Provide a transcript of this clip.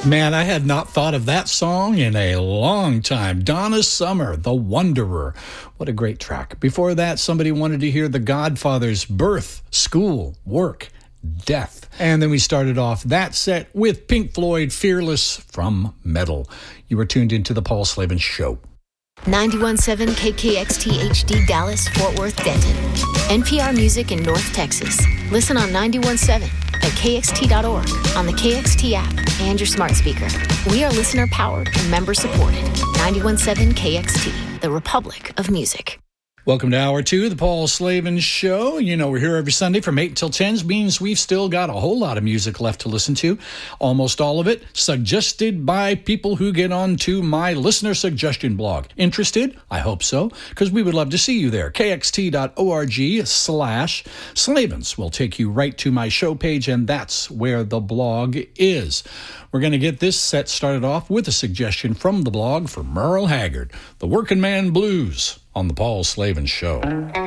Man, I had not thought of that song in a long time. Donna Summer, The Wanderer. What a great track. Before that, somebody wanted to hear The Godfathers' Birth, School, Work, Death. And then we started off that set with Pink Floyd, Fearless from Metal. You were tuned into the Paul Slavin Show. 91.7 KKXT HD Dallas, Fort Worth, Denton. NPR Music in North Texas. Listen on 91.7 at kxt.org, on the KXT app, and your smart speaker. We are listener-powered and member-supported. 91.7 KXT, the Republic of Music. Welcome to Hour 2, the Paul Slavin Show. You know, we're here every Sunday from 8 till 10, means we've still got a whole lot of music left to listen to. Almost all of it suggested by people who get onto my listener suggestion blog. Interested? I hope so, because we would love to see you there. kxt.org/Slavins will take you right to my show page, and that's where the blog is. We're going to get this set started off with a suggestion from the blog for Merle Haggard, The Working Man Blues, on the Paul Slavin Show.